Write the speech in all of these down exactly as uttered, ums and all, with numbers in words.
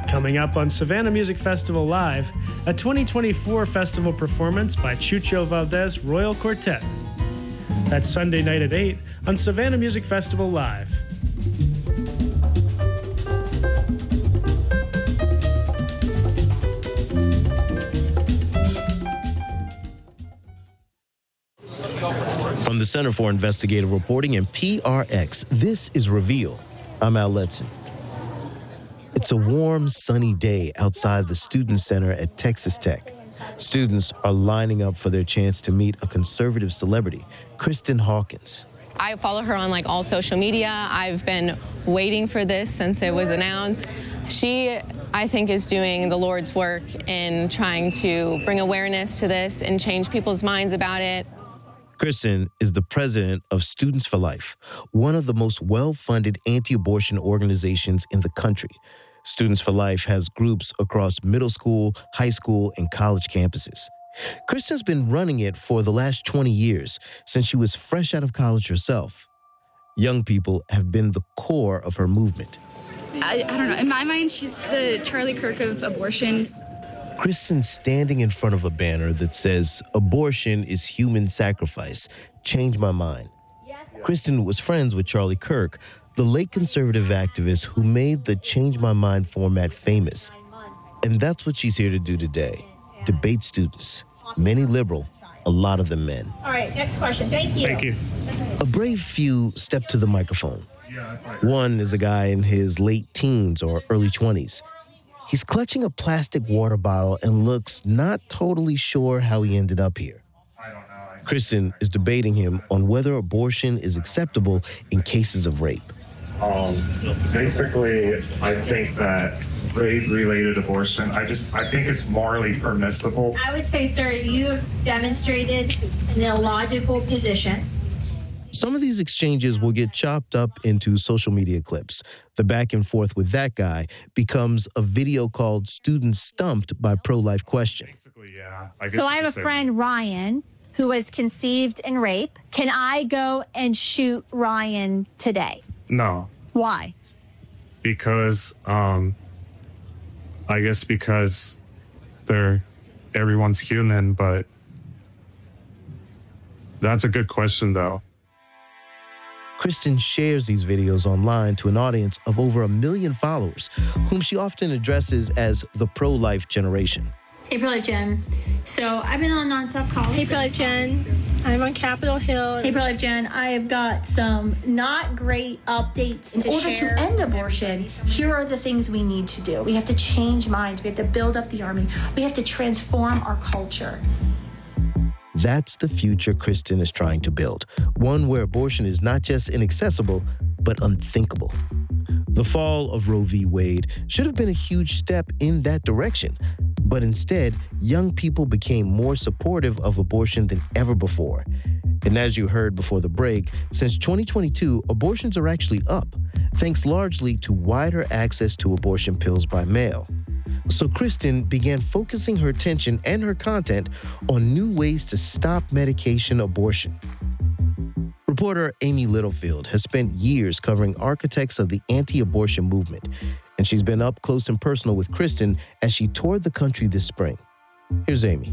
Coming up on Savannah Music Festival Live, a twenty twenty-four festival performance by Chucho Valdez Royal Quartet. That's Sunday night at eight on Savannah Music Festival Live. From the Center for Investigative Reporting and P R X, this is Reveal. I'm Al Letson. It's a warm, sunny day outside the Student Center at Texas Tech. Students are lining up for their chance to meet a conservative celebrity, Kristen Hawkins. I follow her on like all social media. I've been waiting for this since it was announced. She, I think, is doing the Lord's work in trying to bring awareness to this and change people's minds about it. Kristen is the president of Students for Life, one of the most well-funded anti-abortion organizations in the country. Students for Life has groups across middle school, high school, and college campuses. Kristen's been running it for the last twenty years, since she was fresh out of college herself. Young people have been the core of her movement. I, I don't know. In my mind, she's the Charlie Kirk of abortion. Kristen's standing in front of a banner that says, "Abortion is human sacrifice. Change my mind." Kristen was friends with Charlie Kirk, the late conservative activist who made the Change My Mind format famous. And that's what she's here to do today, debate students, many liberal, a lot of them men. All right, next question. Thank you. Thank you. A brave few step to the microphone. One is a guy in his late teens or early twenties. He's clutching a plastic water bottle and looks not totally sure how he ended up here. Kristen is debating him on whether abortion is acceptable in cases of rape. Um, basically, I think that rape-related abortion, I just, I think it's morally permissible. I would say, sir, you have demonstrated an illogical position. Some of these exchanges will get chopped up into social media clips. The back and forth with that guy becomes a video called Students Stumped by Pro-Life Question. Basically, yeah. I So I have a friend, Ryan, who was conceived in rape. Can I go and shoot Ryan today? No, Why? because, um, I guess because they're, everyone's human, but that's a good question, though. Kristen shares these videos online to an audience of over a million followers, whom she often addresses as the pro-life generation. Hey, Pro-Life Jen. So I've been on nonstop calls. Hey, Pro-Life Jen. I'm on Capitol Hill. Hey, Pro-Life Jen. I have got some not great updates In to order share. to end abortion, here are the things we need to do. We have to change minds. We have to build up the army. We have to transform our culture. That's the future Kristen is trying to build, one where abortion is not just inaccessible, but unthinkable. The fall of Roe v. Wade should have been a huge step in that direction, but instead, young people became more supportive of abortion than ever before. And as you heard before the break, since twenty twenty-two, abortions are actually up, thanks largely to wider access to abortion pills by mail. So Kristen began focusing her attention and her content on new ways to stop medication abortion. Reporter Amy Littlefield has spent years covering architects of the anti-abortion movement, and she's been up close and personal with Kristen as she toured the country this spring. Here's Amy.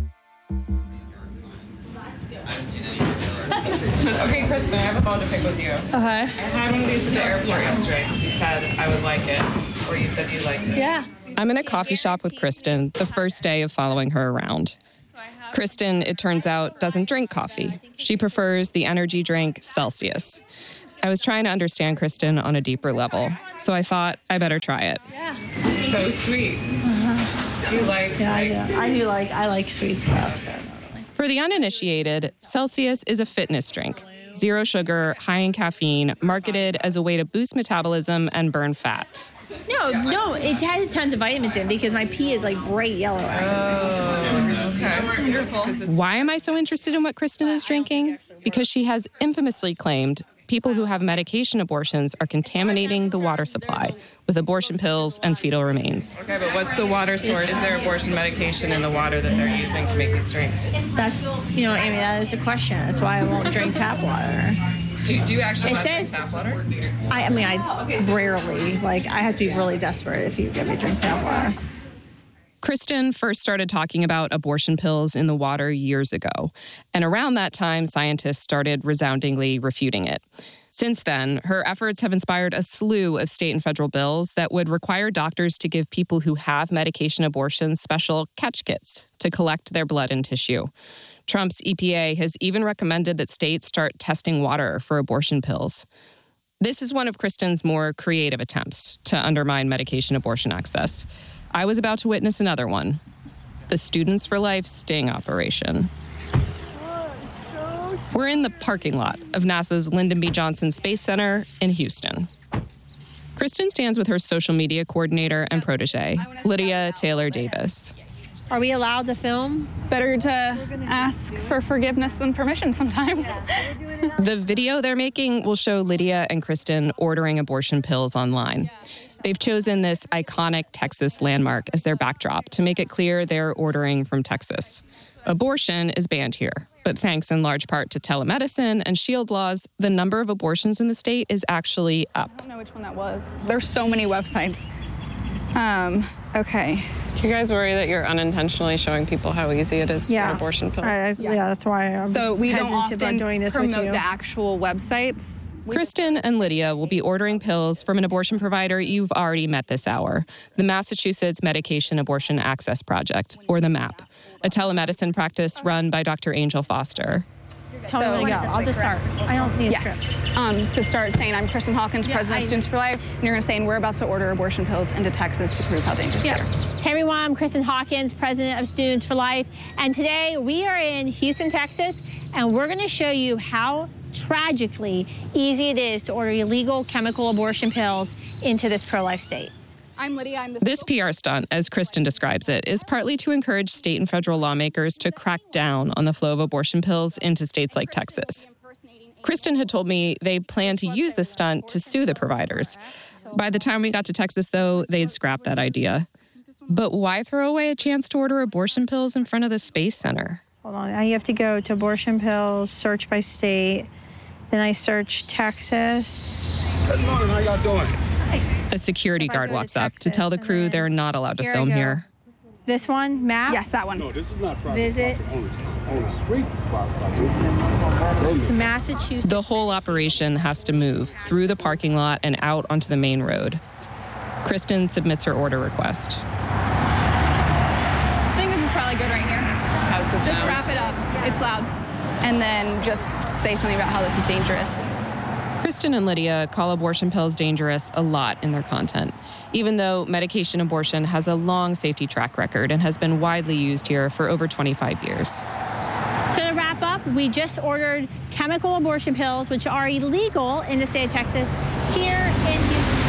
Okay, Kristen, I have a bone to pick with you. Okay. I had one of these at the airport yesterday because you said I would like it, or you said you liked it. Yeah. I'm in a coffee shop with Kristen the first day of following her around. Kristen, it turns out, doesn't drink coffee. She prefers the energy drink Celsius. I was trying to understand Kristen on a deeper level, so I thought I better try it. Yeah. So sweet. Uh-huh. Do you like? Yeah, like, I do. I do like, I like sweet stuff, so. For the uninitiated, Celsius is a fitness drink. Zero sugar, high in caffeine, marketed as a way to boost metabolism and burn fat. No, no, it has tons of vitamins in because my pee is like bright yellow. Oh, okay. Wonderful. Why am I so interested in what Kristen is drinking? Because she has infamously claimed people who have medication abortions are contaminating the water supply with abortion pills and fetal remains. Okay, but what's the water source? Is there abortion medication in the water that they're using to make these drinks? That's, you know, Amy, that is a question. That's why I won't drink tap water. Do, do you actually It want to drink says- tap water? I, I mean, I rarely, like, I have to be really desperate if you give me drink tap water. Kristen first started talking about abortion pills in the water years ago, and around that time, scientists started resoundingly refuting it. Since then, her efforts have inspired a slew of state and federal bills that would require doctors to give people who have medication abortions special catch kits to collect their blood and tissue. Trump's E P A has even recommended that states start testing water for abortion pills. This is one of Kristen's more creative attempts to undermine medication abortion access. I was about to witness another one, the Students for Life sting operation. We're in the parking lot of NASA's Lyndon B. Johnson Space Center in Houston. Kristen stands with her social media coordinator and protege, Lydia Taylor Davis. Are we allowed to film? Better to ask for forgiveness and permission sometimes. The video they're making will show Lydia and Kristen ordering abortion pills online. They've chosen this iconic Texas landmark as their backdrop to make it clear they're ordering from Texas. Abortion is banned here, but thanks in large part to telemedicine and SHIELD laws, the number of abortions in the state is actually up. I don't know which one that was. There's so many websites. Um, okay. Do you guys worry that you're unintentionally showing people how easy it is to Yeah. get an abortion pill? I, I, yeah. yeah, that's why I'm So we don't hesitant about often doing this with promote you. the actual websites. Kristen and Lydia will be ordering pills from an abortion provider you've already met this hour, the Massachusetts Medication Abortion Access Project, or the MAP, a telemedicine practice run by Doctor Angel Foster. Tell me when to go. I'll just start. I don't need a Yes. script. Um, so start saying, I'm Kristen Hawkins, Yeah, president I- of Students for Life, and you're going to say, we're about to order abortion pills into Texas to prove how dangerous Yeah. they are. Hey everyone, I'm Kristen Hawkins, president of Students for Life, and today we are in Houston, Texas, and we're going to show you how tragically easy it is to order illegal chemical abortion pills into this pro-life state. I'm Lydia. I'm the This P R stunt, as Kristen describes it, is partly to encourage state and federal lawmakers to crack down on the flow of abortion pills into states like Texas. Kristen had told me they plan to use this stunt to sue the providers. By the time we got to Texas, though, they'd scrapped that idea. But why throw away a chance to order abortion pills in front of the Space Center? Hold on. Now you have to go to abortion pills, search by state. Then I search Texas. Good morning. How y'all doing? A security If I guard go to walks up to Texas tell the and crew then they're not allowed to here I film go. here. This one, map. Yes, that one. No, this is not private Visit. property. On the, on the streets is private property. This is It's Massachusetts. The whole operation has to move through the parking lot and out onto the main road. Kristen submits her order request. I think this is probably good right here. How's this Just wrap it up. It's loud. And then just say something about how this is dangerous. Kristen and Lydia call abortion pills dangerous a lot in their content, even though medication abortion has a long safety track record and has been widely used here for over twenty-five years. So to wrap up, we just ordered chemical abortion pills, which are illegal in the state of Texas, here in Houston.